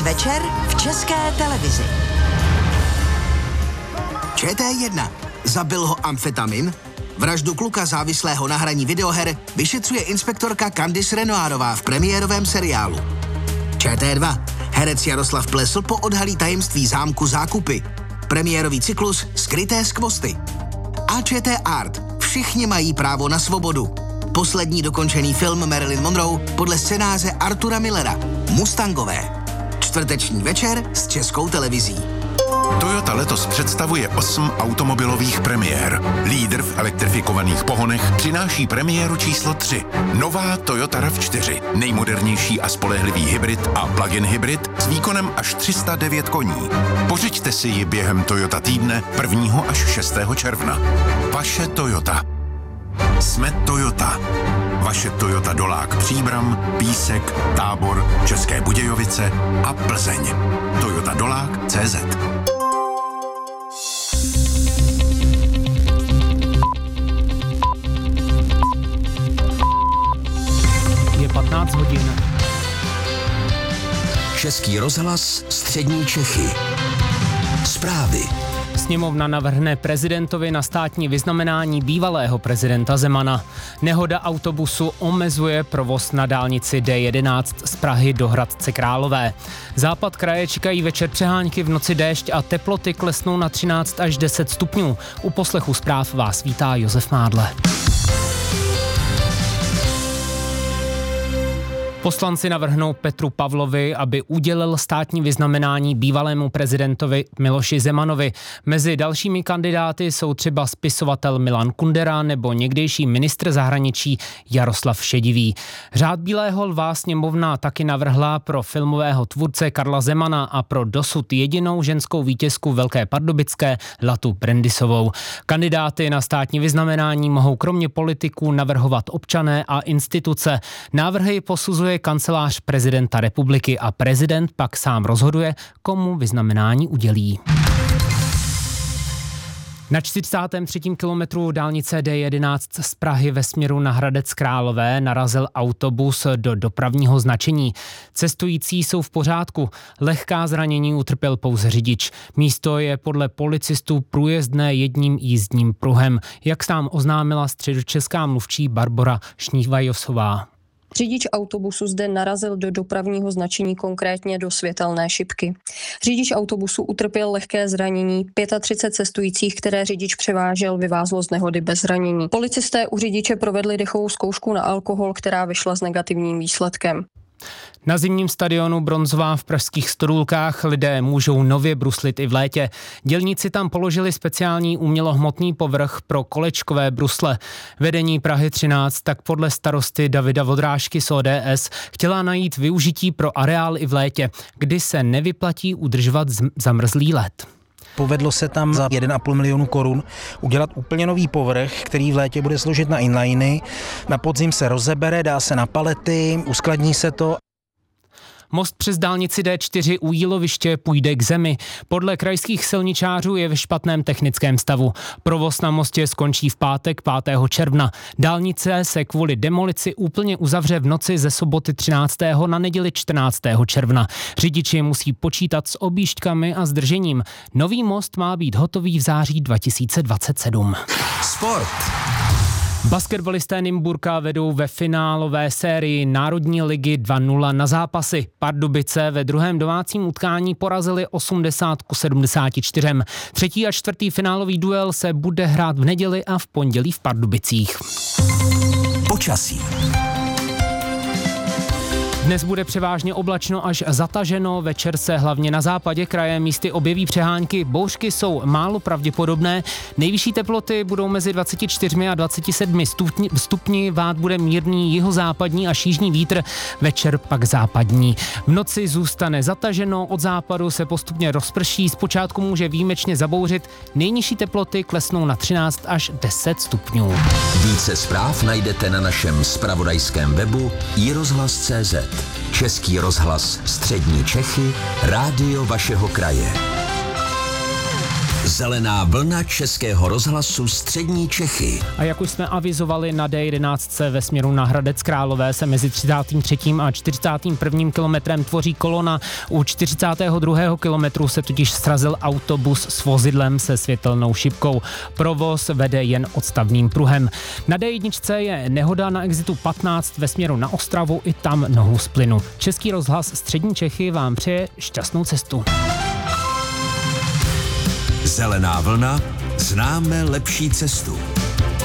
Dnes večer v České televizi. ČT1. Zabil ho amfetamin? Vraždu kluka závislého na hraní videoher vyšetřuje inspektorka Candice Renoirová v premiérovém seriálu. ČT2. Herec Jaroslav Plesl poodhalí tajemství zámku Zákupy. Premiérový cyklus Skryté skvosty. A ČT Art. Všichni mají právo na svobodu. Poslední dokončený film Marilyn Monroe podle scénáře Artura Millera. Mustangové. Čtvrteční večer s Českou televizí. Toyota letos představuje 8 automobilových premiér. Lídr v elektrifikovaných pohonech přináší premiéru číslo 3. Nová Toyota RAV4. Nejmodernější a spolehlivý hybrid a plug-in hybrid s výkonem až 309 koní. Pořiďte si ji během Toyota týdne 1. až 6. června. Vaše Toyota. Jsme Toyota. Vaše Toyota Dolák Příbram, Písek, Tábor, České Budějovice a Plzeň. Toyota Dolák.cz. Je 15 hodin. Český rozhlas, střední Čechy. Zprávy. Sněmovna navrhne prezidentovi na státní vyznamenání bývalého prezidenta Zemana. Nehoda autobusu omezuje provoz na dálnici D11 z Prahy do Hradce Králové. Západ kraje čekají večer přehánky, v noci déšť a teploty klesnou na 13 až 10 stupňů. U poslechu zpráv vás vítá Josef Mádle. Poslanci navrhnou Petru Pavlovi, aby udělil státní vyznamenání bývalému prezidentovi Miloši Zemanovi. Mezi dalšími kandidáty jsou třeba spisovatel Milan Kundera nebo někdejší ministr zahraničí Jaroslav Šedivý. Řád Bílého lva sněmovna taky navrhla pro filmového tvůrce Karla Zemana a pro dosud jedinou ženskou vítězku Velké Pardubické Latu Brendisovou. Kandidáty na státní vyznamenání mohou kromě politiků navrhovat občané a instituce. Návrhy posuzuje kancelář prezidenta republiky a prezident pak sám rozhoduje, komu vyznamenání udělí. Na 43. kilometru dálnice D11 z Prahy ve směru na Hradec Králové narazil autobus do dopravního značení. Cestující jsou v pořádku. Lehká zranění utrpěl pouze řidič. Místo je podle policistů průjezdné jedním jízdním pruhem, jak sám oznámila středočeská mluvčí Barbora Šnívajosová. Řidič autobusu zde narazil do dopravního značení, konkrétně do světelné šipky. Řidič autobusu utrpěl lehké zranění, 35 cestujících, které řidič převážel, vyvázlo z nehody bez zranění. Policisté u řidiče provedli dechovou zkoušku na alkohol, která vyšla s negativním výsledkem. Na zimním stadionu Bronzová v pražských Stodůlkách lidé můžou nově bruslit i v létě. Dělníci tam položili speciální umělohmotný povrch pro kolečkové brusle. Vedení Prahy 13 tak podle starosty Davida Vodrážky z ODS chtěla najít využití pro areál i v létě, kdy se nevyplatí udržovat zamrzlý led. Povedlo se tam za 1,5 milionu korun udělat úplně nový povrch, který v létě bude sloužit na inliny. Na podzim se rozebere, dá se na palety, uskladní se to. Most přes dálnici D4 u Jíloviště půjde k zemi. Podle krajských silničářů je ve špatném technickém stavu. Provoz na mostě skončí v pátek 5. června. Dálnice se kvůli demolici úplně uzavře v noci ze soboty 13. na neděli 14. června. Řidiči musí počítat s objížďkami a zdržením. Nový most má být hotový v září 2027. Sport. Basketbalisté Nymburka vedou ve finálové sérii Národní ligy 2-0 na zápasy. Pardubice ve druhém domácím utkání porazili 80-74. Třetí a čtvrtý finálový duel se bude hrát v neděli a v pondělí v Pardubicích. Počasí. Dnes bude převážně oblačno až zataženo, večer se hlavně na západě kraje místy objeví přehánky, bouřky jsou málo pravděpodobné, nejvyšší teploty budou mezi 24 a 27 stupni, vát bude mírný jihozápadní až jižní vítr, večer pak západní. V noci zůstane zataženo, od západu se postupně rozprší, zpočátku může výjimečně zabouřit, nejnižší teploty klesnou na 13 až 10 stupňů. Více zpráv najdete na našem zpravodajském webu iRozhlas.cz. Český rozhlas střední Čechy, rádio vašeho kraje. Zelená vlna Českého rozhlasu Střední Čechy. A jak už jsme avizovali, na D11 ve směru na Hradec Králové se mezi 33. a 41. kilometrem tvoří kolona. U 42. kilometru se totiž srazil autobus s vozidlem se světelnou šipkou. Provoz vede jen odstavným pruhem. Na D1 je nehoda na exitu 15 ve směru na Ostravu, i tam nohu z plynu. Český rozhlas Střední Čechy vám přeje šťastnou cestu. Zelená vlna, známe lepší cestu.